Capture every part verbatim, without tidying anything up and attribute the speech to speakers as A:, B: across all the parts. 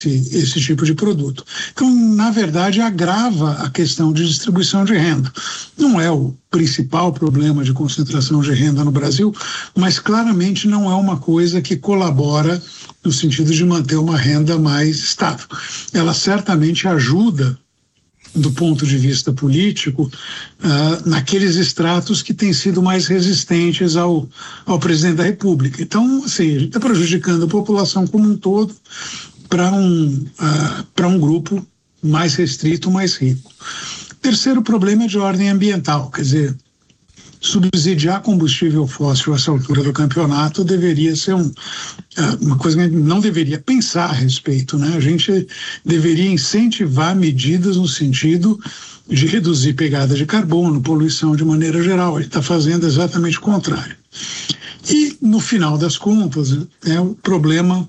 A: esse tipo de produto. Então, na verdade, agrava a questão de distribuição de renda. Não é o principal problema de concentração de renda no Brasil, mas claramente não é uma coisa que colabora no sentido de manter uma renda mais estável. Ela certamente ajuda, do ponto de vista político, uh, naqueles estratos que têm sido mais resistentes ao, ao presidente da República. Então, assim, a gente está prejudicando a população como um todo para um, uh, para um grupo mais restrito, mais rico. Terceiro problema é de ordem ambiental, quer dizer, subsidiar combustível fóssil a essa altura do campeonato deveria ser um, uh, uma coisa que a gente não deveria pensar a respeito, né? A gente deveria incentivar medidas no sentido de reduzir pegada de carbono, poluição de maneira geral. Ele está fazendo exatamente o contrário. E, no final das contas, é o problema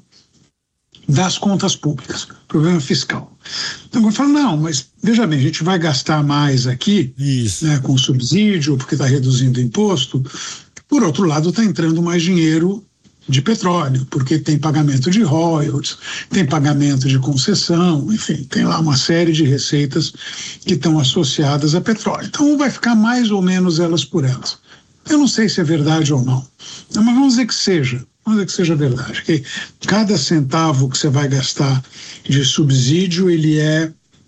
A: das contas públicas, problema fiscal. Então, eu falo, não, mas veja bem, a gente vai gastar mais aqui, né, com subsídio, porque está reduzindo o imposto. Por outro lado, está entrando mais dinheiro de petróleo, porque tem pagamento de royalties, tem pagamento de concessão, enfim, tem lá uma série de receitas que estão associadas a petróleo. Então, vai ficar mais ou menos elas por elas. Eu não sei se é verdade ou não, mas vamos dizer que seja. Vamos dizer que seja verdade, que cada centavo que você vai gastar de subsídio, ele é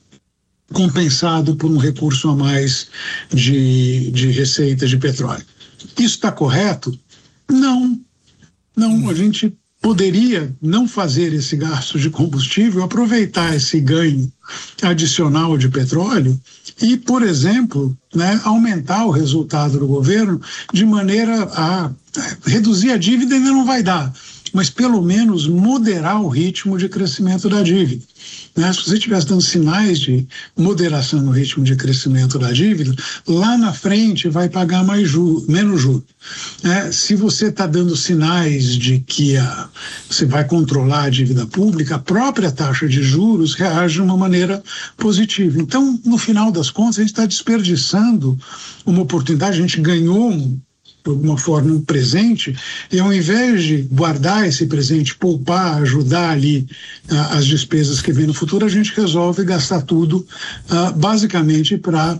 A: compensado por um recurso a mais de, de receita de petróleo. Isso está correto? Não. Não, a gente poderia não fazer esse gasto de combustível, aproveitar esse ganho adicional de petróleo e, por exemplo, né, aumentar o resultado do governo de maneira a reduzir a dívida. Ainda não vai dar, mas pelo menos moderar o ritmo de crescimento da dívida. Né? Se você estivesse dando sinais de moderação no ritmo de crescimento da dívida, lá na frente vai pagar mais juros, menos juros. Né? Se você está dando sinais de que a, você vai controlar a dívida pública, a própria taxa de juros reage de uma maneira positiva. Então, no final das contas, a gente está desperdiçando uma oportunidade. A gente ganhou um de alguma forma um presente, e ao invés de guardar esse presente, poupar, ajudar ali uh, as despesas que vêm no futuro, a gente resolve gastar tudo uh, basicamente para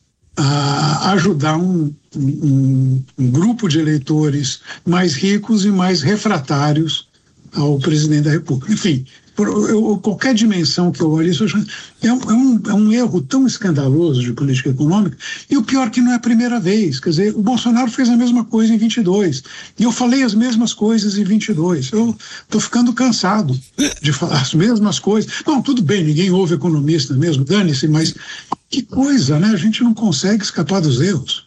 A: uh, ajudar um, um, um grupo de eleitores mais ricos e mais refratários ao presidente da República. Enfim, por, eu, qualquer dimensão que eu olhe isso, é um, é, um, é um erro tão escandaloso de política econômica, e o pior que não é a primeira vez. Quer dizer, o Bolsonaro fez a mesma coisa em vinte e dois, e eu falei as mesmas coisas em vinte e dois. Eu estou ficando cansado de falar as mesmas coisas. Não, tudo bem, ninguém ouve economista mesmo, dane-se, mas que coisa, né? A gente não consegue escapar dos erros.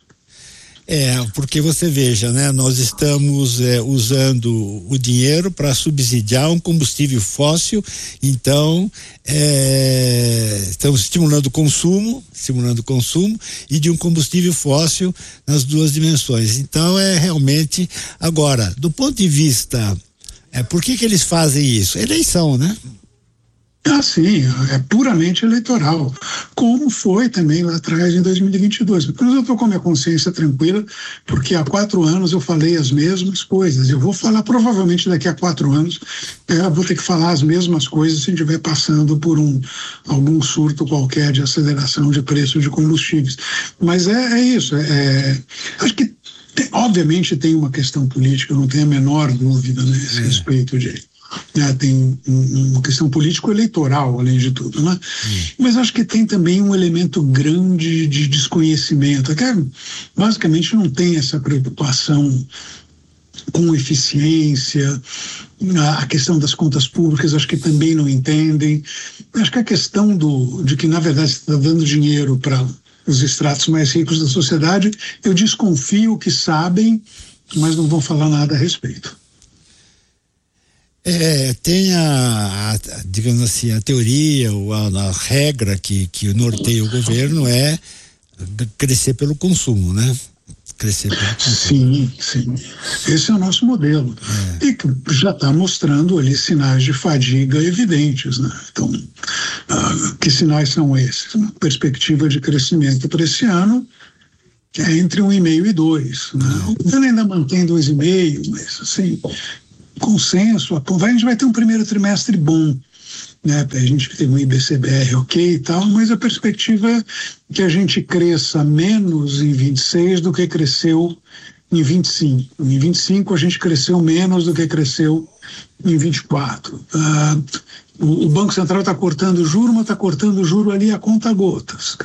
B: É, porque você veja, né? Nós estamos é, usando o dinheiro para subsidiar um combustível fóssil, então é, estamos estimulando o consumo, estimulando o consumo e de um combustível fóssil nas duas dimensões. Então é realmente, agora, do ponto de vista, é, por que que eles fazem isso? Eleição, né?
A: Ah, sim, é puramente eleitoral, como foi também lá atrás em dois mil e vinte e dois. Mas eu estou com a minha consciência tranquila, porque há quatro anos eu falei as mesmas coisas. Eu vou falar provavelmente daqui a quatro anos, eu vou ter que falar as mesmas coisas se estiver passando por um, algum surto qualquer de aceleração de preço de combustíveis. Mas é, é isso, é, acho que tem, obviamente tem uma questão política, eu não tenho a menor dúvida nesse é. respeito de... É, tem uma questão político-eleitoral, além de tudo, né? Hum. Mas acho que tem também um elemento grande de desconhecimento, que é, basicamente não tem essa preocupação com eficiência, a questão das contas públicas, acho que também não entendem. Acho que a questão do, de que, na verdade, você está dando dinheiro para os estratos mais ricos da sociedade, eu desconfio que sabem, mas não vão falar nada a respeito.
B: É, tem a, a, digamos assim, a teoria ou a, a regra que, que norteia o governo é crescer pelo consumo, né? Crescer pelo consumo.
A: Sim, sim. Esse é o nosso modelo. É. E que já está mostrando ali sinais de fadiga evidentes, né? Então, uh, que sinais são esses? Uma perspectiva de crescimento para esse ano é entre um vírgula cinco e dois, né? O governo ainda mantém dois vírgula cinco, mas assim... consenso, a gente vai ter um primeiro trimestre bom, né? A gente tem um I B C B R ok e tal, mas a perspectiva é que a gente cresça menos em vinte e seis do que cresceu em vinte e cinco. Em vinte e cinco a gente cresceu menos do que cresceu em vinte e quatro. Uh, o, o Banco Central está cortando o juro, mas está cortando o juro ali a conta gotas.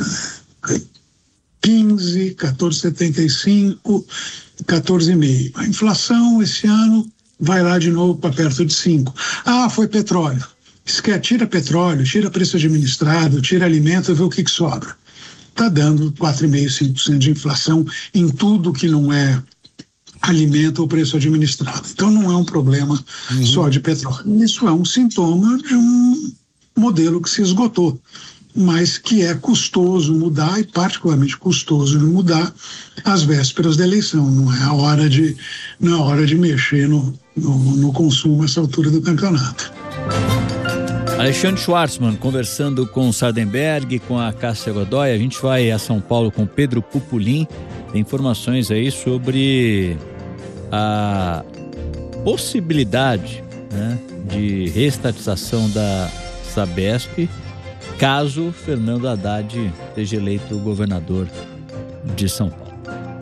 A: quinze, quatorze vírgula setenta e cinco, quatorze vírgula cinco. A inflação esse ano vai lá de novo para perto de cinco. Ah, foi petróleo. Esquece, tira petróleo, tira preço administrado, tira alimento e vê o que, que sobra. Está dando quatro vírgula cinco, cinco por cento de inflação em tudo que não é alimento ou preço administrado. Então não é um problema uhum. só de petróleo. Isso é um sintoma de um modelo que se esgotou, mas que é custoso mudar, e particularmente custoso de mudar às vésperas da eleição. Não é a hora de, não é a hora de mexer no, no, no consumo a essa altura do campeonato.
C: Alexandre Schwartzman conversando com o Sardenberg, com a Cássia Godoy. A gente vai a São Paulo com Pedro Pupolin. Tem informações aí sobre a possibilidade, né, de reestatização da Sabesp caso Fernando Haddad seja eleito governador de São Paulo.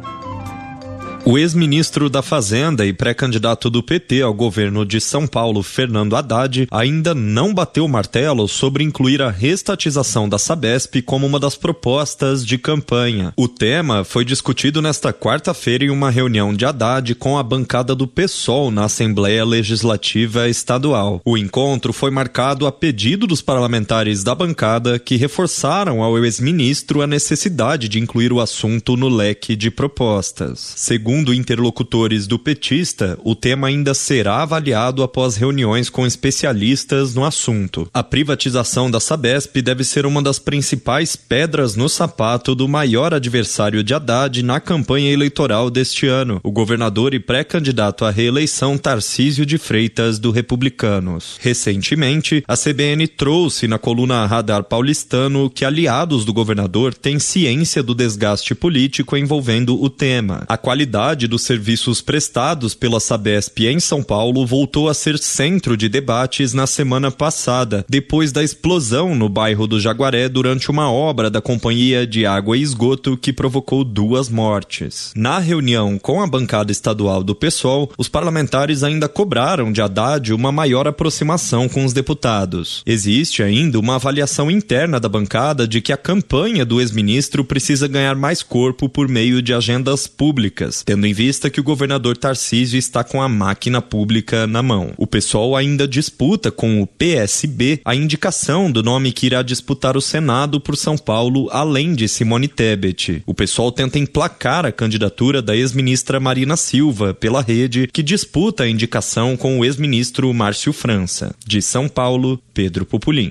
D: O ex-ministro da Fazenda e pré-candidato do P T ao governo de São Paulo, Fernando Haddad, ainda não bateu o martelo sobre incluir a reestatização da Sabesp como uma das propostas de campanha. O tema foi discutido nesta quarta-feira em uma reunião de Haddad com a bancada do PSOL na Assembleia Legislativa Estadual. O encontro foi marcado a pedido dos parlamentares da bancada, que reforçaram ao ex-ministro a necessidade de incluir o assunto no leque de propostas. Segundo Segundo interlocutores do petista, o tema ainda será avaliado após reuniões com especialistas no assunto. A privatização da Sabesp deve ser uma das principais pedras no sapato do maior adversário de Haddad na campanha eleitoral deste ano, o governador e pré-candidato à reeleição Tarcísio de Freitas, do Republicanos. Recentemente, a C B N trouxe na coluna Radar Paulistano que aliados do governador têm ciência do desgaste político envolvendo o tema. A qualidade dos serviços prestados pela Sabesp em São Paulo voltou a ser centro de debates na semana passada, depois da explosão no bairro do Jaguaré durante uma obra da Companhia de Água e Esgoto que provocou duas mortes. Na reunião com a bancada estadual do PSOL, os parlamentares ainda cobraram de Haddad uma maior aproximação com os deputados. Existe ainda uma avaliação interna da bancada de que a campanha do ex-ministro precisa ganhar mais corpo por meio de agendas públicas, tendo em vista que o governador Tarcísio está com a máquina pública na mão. O PSOL ainda disputa com o P S B a indicação do nome que irá disputar o Senado por São Paulo, além de Simone Tebet. O PSOL tenta emplacar a candidatura da ex-ministra Marina Silva pela rede, que disputa a indicação com o ex-ministro Márcio França. De São Paulo, Pedro Pupolin.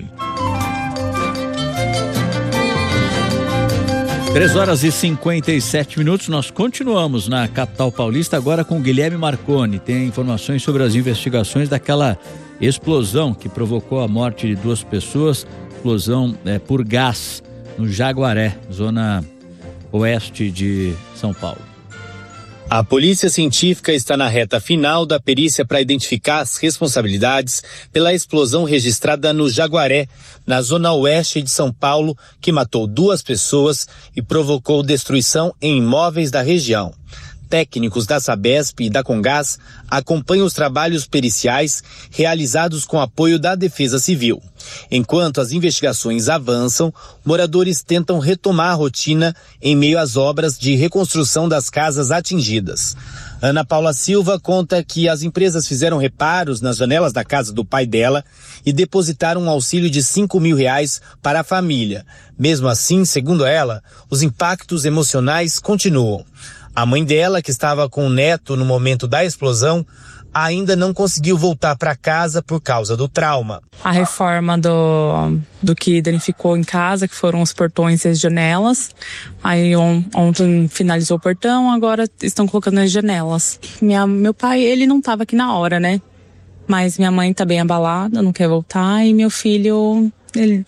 C: três horas e cinquenta e sete minutos, nós continuamos na capital paulista agora com Guilherme Marconi. Tem informações sobre as investigações daquela explosão que provocou a morte de duas pessoas, explosão é, por gás no Jaguaré, zona oeste de São Paulo.
E: A polícia científica está na reta final da perícia para identificar as responsabilidades pela explosão registrada no Jaguaré, na zona oeste de São Paulo, que matou duas pessoas e provocou destruição em imóveis da região. Técnicos da Sabesp e da Comgás acompanham os trabalhos periciais realizados com apoio da Defesa Civil. Enquanto as investigações avançam, moradores tentam retomar a rotina em meio às obras de reconstrução das casas atingidas. Ana Paula Silva conta que as empresas fizeram reparos nas janelas da casa do pai dela e depositaram um auxílio de cinco mil reais para a família. Mesmo assim, segundo ela, os impactos emocionais continuam. A mãe dela, que estava com o neto no momento da explosão, ainda não conseguiu voltar para casa por causa do trauma.
F: A reforma do, do que danificou em casa, que foram os portões e as janelas. Aí on, ontem finalizou o portão, agora estão colocando as janelas. Minha, meu pai, ele não estava aqui na hora, né? Mas minha mãe tá bem abalada, não quer voltar. E meu filho, ele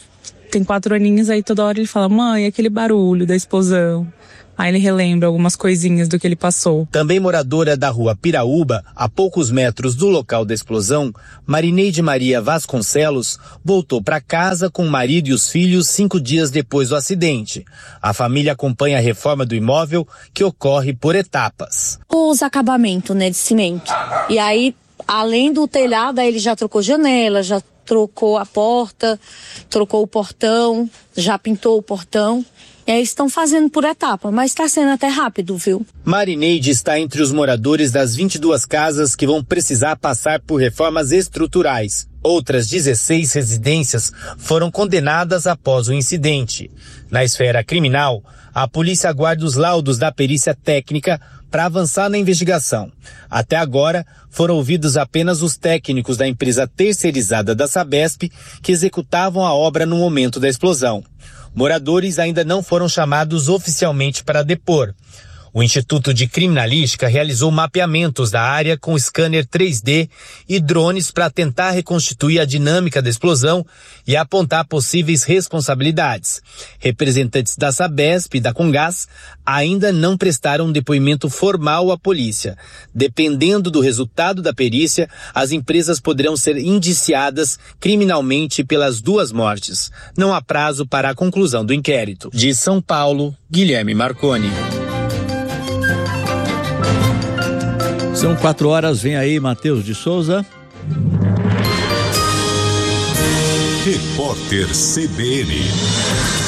F: tem quatro aninhos, aí toda hora ele fala, mãe, aquele barulho da explosão. Aí ele relembra algumas coisinhas do que ele passou.
E: Também moradora da rua Piraúba, a poucos metros do local da explosão, Marineide Maria Vasconcelos voltou para casa com o marido e os filhos cinco dias depois do acidente. A família acompanha a reforma do imóvel, que ocorre por etapas.
G: Os acabamentos, né, de cimento. E aí, além do telhado, aí ele já trocou janela, já trocou a porta, trocou o portão, já pintou o portão. E aí estão fazendo por etapa, mas está sendo até rápido, viu?
E: Marineide está entre os moradores das vinte e duas casas que vão precisar passar por reformas estruturais. Outras dezesseis residências foram condenadas após o incidente. Na esfera criminal, a polícia aguarda os laudos da perícia técnica para avançar na investigação. Até agora, foram ouvidos apenas os técnicos da empresa terceirizada da Sabesp que executavam a obra no momento da explosão. Moradores ainda não foram chamados oficialmente para depor. O Instituto de Criminalística realizou mapeamentos da área com scanner três D e drones para tentar reconstituir a dinâmica da explosão e apontar possíveis responsabilidades. Representantes da Sabesp e da Comgás ainda não prestaram um depoimento formal à polícia. Dependendo do resultado da perícia, as empresas poderão ser indiciadas criminalmente pelas duas mortes. Não há prazo para a conclusão do inquérito. De São Paulo, Guilherme Marconi.
C: São quatro horas, vem aí Matheus de Souza.
H: Repórter C B N.